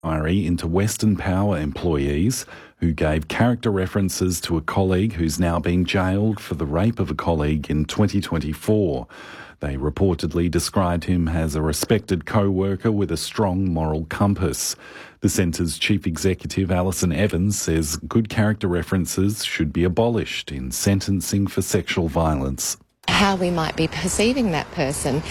inquiry into Western Power employees who gave character references to a colleague who's now being jailed for the rape of a colleague in 2024. They reportedly described him as a respected co-worker with a strong moral compass. The Centre's chief executive, Alison Evans, says good character references should be abolished in sentencing for sexual violence. How we might be perceiving that person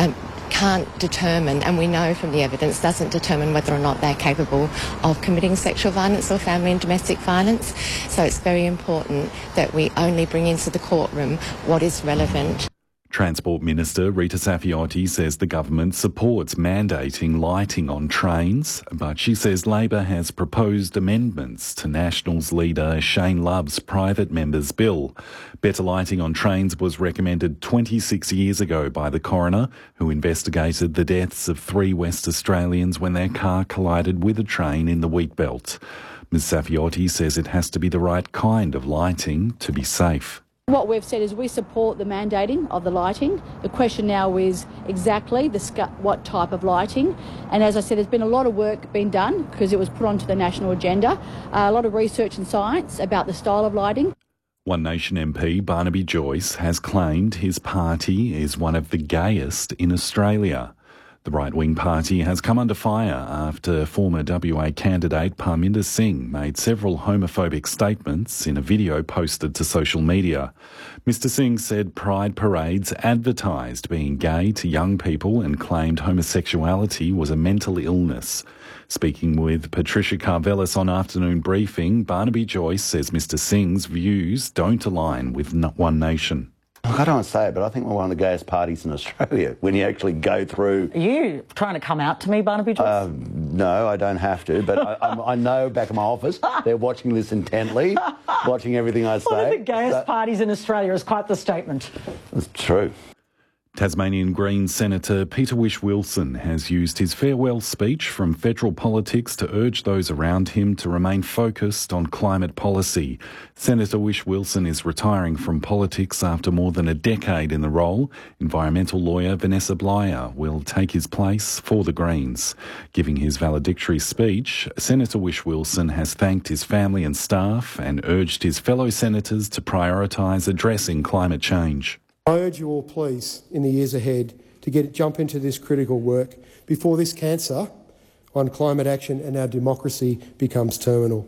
can't determine, and we know from the evidence, doesn't determine whether or not they're capable of committing sexual violence or family and domestic violence. So it's very important that we only bring into the courtroom what is relevant. Transport Minister Rita Saffioti says the government supports mandating lighting on trains, but she says Labor has proposed amendments to Nationals leader Shane Love's private member's bill. Better lighting on trains was recommended 26 years ago by the coroner, who investigated the deaths of 3 West Australians when their car collided with a train in the Wheatbelt. Ms Saffioti says it has to be the right kind of lighting to be safe. What we've said is we support the mandating of the lighting. The question now is exactly what type of lighting. And as I said, there's been a lot of work being done because it was put onto the national agenda. A lot of research and science about the style of lighting. One Nation MP Barnaby Joyce has claimed his party is one of the gayest in Australia. The right-wing party has come under fire after former WA candidate Parminder Singh made several homophobic statements in a video posted to social media. Mr Singh said pride parades advertised being gay to young people and claimed homosexuality was a mental illness. Speaking with Patricia Carvelis on Afternoon Briefing, Barnaby Joyce says Mr Singh's views don't align with One Nation. I don't want to say it, but I think we're one of the gayest parties in Australia when you actually go through... Are you trying to come out to me, Barnaby Joyce? No, I don't have to, but I know back in my office they're watching this intently, watching everything I say. One of the gayest parties in Australia is quite the statement. It's true. Tasmanian Greens Senator Peter Whish-Wilson has used his farewell speech from federal politics to urge those around him to remain focused on climate policy. Senator Whish-Wilson is retiring from politics after more than a decade in the role. Environmental lawyer Vanessa Blyer will take his place for the Greens. Giving his valedictory speech, Senator Whish-Wilson has thanked his family and staff and urged his fellow senators to prioritise addressing climate change. I urge you all, please, in the years ahead, to jump into this critical work before this cancer on climate action and our democracy becomes terminal.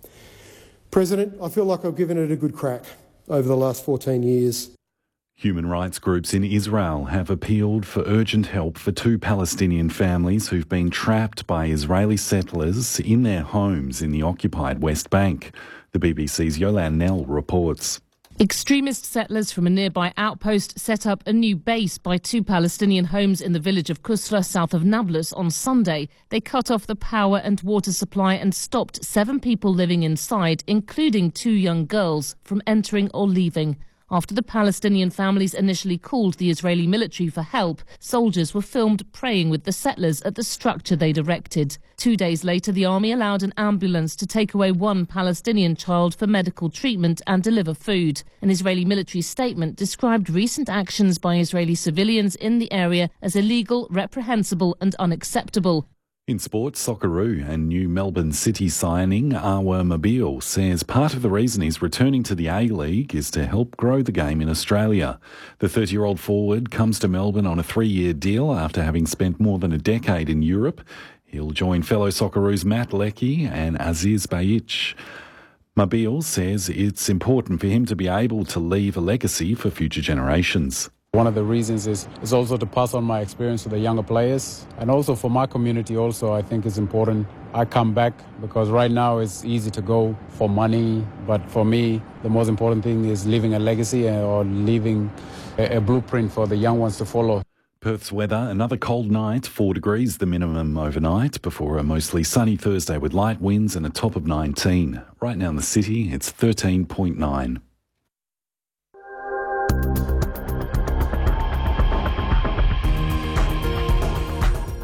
President, I feel like I've given it a good crack over the last 14 years. Human rights groups in Israel have appealed for urgent help for 2 Palestinian families who've been trapped by Israeli settlers in their homes in the occupied West Bank. The BBC's Yolande Nell reports. Extremist settlers from a nearby outpost set up a new base by 2 Palestinian homes in the village of Kusra, south of Nablus, on Sunday. They cut off the power and water supply and stopped 7 people living inside, including 2 young girls, from entering or leaving. After the Palestinian families initially called the Israeli military for help, soldiers were filmed praying with the settlers at the structure they'd erected. 2 days later, the army allowed an ambulance to take away 1 Palestinian child for medical treatment and deliver food. An Israeli military statement described recent actions by Israeli civilians in the area as illegal, reprehensible and unacceptable. In sports, Socceroo and new Melbourne City signing Awer Mobile says part of the reason he's returning to the A-League is to help grow the game in Australia. The 30-year-old forward comes to Melbourne on a 3-year deal after having spent more than a decade in Europe. He'll join fellow Socceroos Matt Leckie and Aziz Behich. Mobile says it's important for him to be able to leave a legacy for future generations. One of the reasons is also to pass on my experience to the younger players, and also for my community also I think it's important I come back, because right now it's easy to go for money, but for me the most important thing is leaving a legacy or leaving a blueprint for the young ones to follow. Perth's weather, another cold night, 4 degrees the minimum overnight, before a mostly sunny Thursday with light winds and a top of 19. Right now in the city it's 13.9.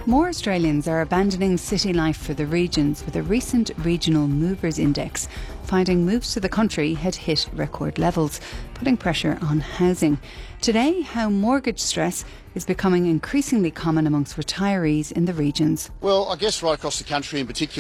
More Australians are abandoning city life for the regions, with a recent regional movers index finding moves to the country had hit record levels, putting pressure on housing. Today, how mortgage stress is becoming increasingly common amongst retirees in the regions. Well, I guess right across the country in particular,